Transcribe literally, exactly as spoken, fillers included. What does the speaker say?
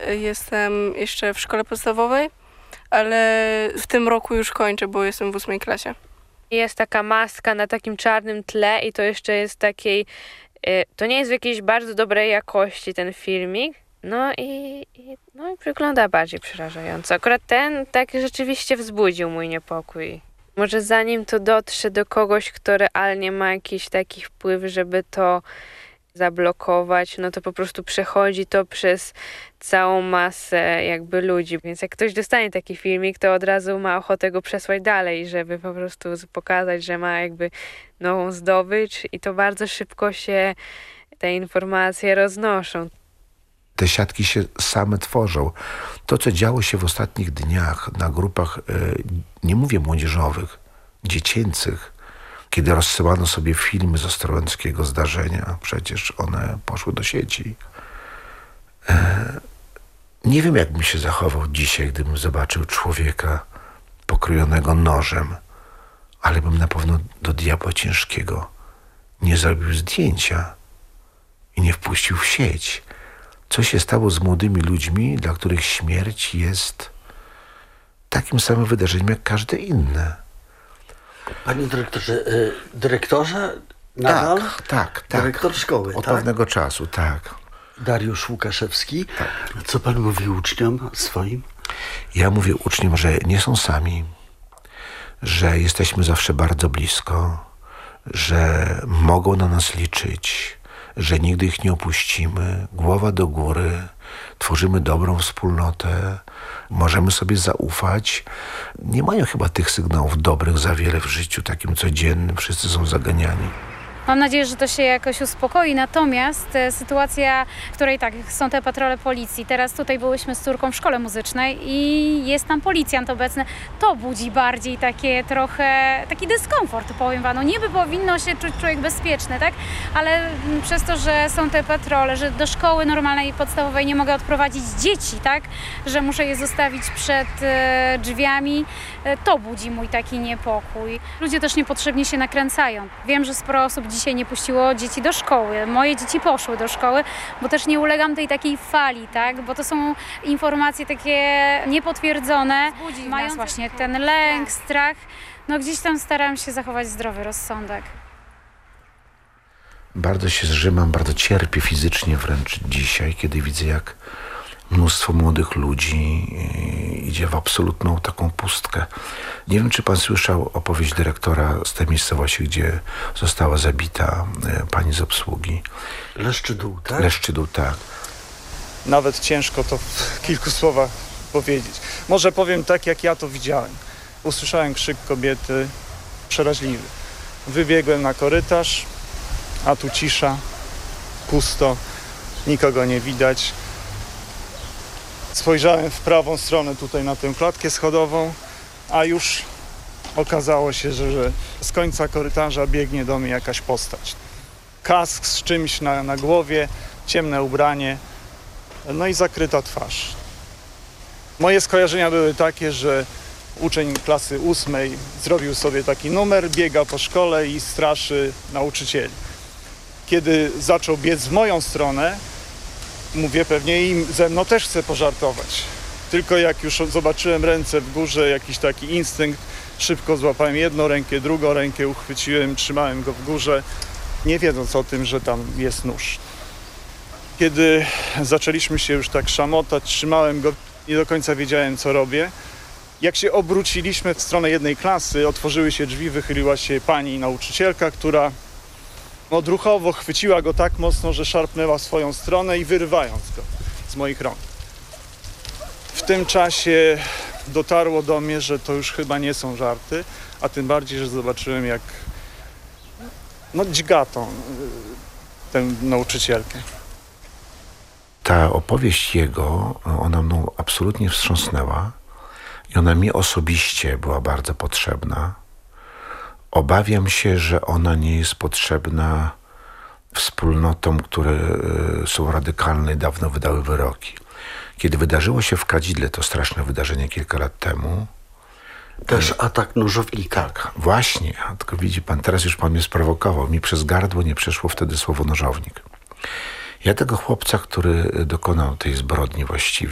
jestem jeszcze w szkole podstawowej, ale w tym roku już kończę, bo jestem w ósmej klasie. Jest taka maska na takim czarnym tle i to jeszcze jest takiej, to nie jest w jakiejś bardzo dobrej jakości ten filmik. No i, i, no i wygląda bardziej przerażająco. Akurat ten tak rzeczywiście wzbudził mój niepokój. Może zanim to dotrze do kogoś, kto realnie ma jakiś taki wpływ, żeby to zablokować, no to po prostu przechodzi to przez całą masę jakby ludzi. Więc jak ktoś dostanie taki filmik, to od razu ma ochotę go przesłać dalej, żeby po prostu pokazać, że ma jakby nową zdobycz i to bardzo szybko się te informacje roznoszą. Te siatki się same tworzą. To, co działo się w ostatnich dniach na grupach, nie mówię młodzieżowych, dziecięcych, kiedy rozsyłano sobie filmy z ostrołęckiego zdarzenia, przecież one poszły do sieci. Nie wiem, jak bym się zachował dzisiaj, gdybym zobaczył człowieka pokrojonego nożem, ale bym na pewno do diabła ciężkiego nie zrobił zdjęcia i nie wpuścił w sieć. Co się stało z młodymi ludźmi, dla których śmierć jest takim samym wydarzeniem jak każde inne. Panie dyrektorze, dyrektorze nadal? Tak, tak, tak. Dyrektor szkoły, Od tak? pewnego czasu, tak. Dariusz Łukaszewski. Tak. Co pan mówi uczniom swoim? Ja mówię uczniom, że nie są sami, że jesteśmy zawsze bardzo blisko, że mogą na nas liczyć, że nigdy ich nie opuścimy, głowa do góry, tworzymy dobrą wspólnotę, możemy sobie zaufać. Nie mają chyba tych sygnałów dobrych za wiele w życiu, takim codziennym, wszyscy są zaganiani. Mam nadzieję, że to się jakoś uspokoi, natomiast e, sytuacja, w której tak, są te patrole policji, teraz tutaj byłyśmy z córką w szkole muzycznej i jest tam policjant obecny, to budzi bardziej takie trochę, taki dyskomfort, powiem panu. Niby powinno się czuć człowiek bezpieczny, tak? Ale m, przez to, że są te patrole, że do szkoły normalnej, podstawowej nie mogę odprowadzić dzieci, tak? Że muszę je zostawić przed e, drzwiami, e, to budzi mój taki niepokój. Ludzie też niepotrzebnie się nakręcają. Wiem, że sporo osób dzisiaj nie puściło dzieci do szkoły. Moje dzieci poszły do szkoły, bo też nie ulegam tej takiej fali, tak? Bo to są informacje takie niepotwierdzone, mając właśnie ten lęk, strach. No gdzieś tam staram się zachować zdrowy rozsądek. Bardzo się zżymam, bardzo cierpię fizycznie wręcz dzisiaj, kiedy widzę, jak mnóstwo młodych ludzi idzie w absolutną taką pustkę. Nie wiem, czy pan słyszał opowieść dyrektora z tej miejscowości, gdzie została zabita pani z obsługi. Leszczydół, tak? Leszczydół, tak. Nawet ciężko to w kilku słowach powiedzieć. Może powiem tak, jak ja to widziałem. Usłyszałem krzyk kobiety, przeraźliwy. Wybiegłem na korytarz, a tu cisza, pusto, nikogo nie widać. Spojrzałem w prawą stronę tutaj na tę klatkę schodową, a już okazało się, że, że z końca korytarza biegnie do mnie jakaś postać. Kask z czymś na, na głowie, ciemne ubranie, no i zakryta twarz. Moje skojarzenia były takie, że uczeń klasy ósmej zrobił sobie taki numer, biega po szkole i straszy nauczycieli. Kiedy zaczął biec w moją stronę, mówię, pewnie im ze mną też chce pożartować. Tylko jak już zobaczyłem ręce w górze, jakiś taki instynkt, szybko złapałem jedną rękę, drugą rękę uchwyciłem, trzymałem go w górze, nie wiedząc o tym, że tam jest nóż. Kiedy zaczęliśmy się już tak szamotać, trzymałem go, nie do końca wiedziałem, co robię. Jak się obróciliśmy w stronę jednej klasy, otworzyły się drzwi, wychyliła się pani nauczycielka, która odruchowo chwyciła go tak mocno, że szarpnęła w swoją stronę i wyrywając go z moich rąk. W tym czasie dotarło do mnie, że to już chyba nie są żarty, a tym bardziej, że zobaczyłem, jak no, dźgatą tę nauczycielkę. Ta opowieść jego, ona mną absolutnie wstrząsnęła i ona mi osobiście była bardzo potrzebna. Obawiam się, że ona nie jest potrzebna wspólnotom, które są radykalne i dawno wydały wyroki. Kiedy wydarzyło się w Kadzidle to straszne wydarzenie kilka lat temu. Też atak nożownika. Tak, właśnie. Tylko widzi pan, teraz już pan mnie sprowokował. Mi przez gardło nie przeszło wtedy słowo nożownik. Ja tego chłopca, który dokonał tej zbrodni właściwie,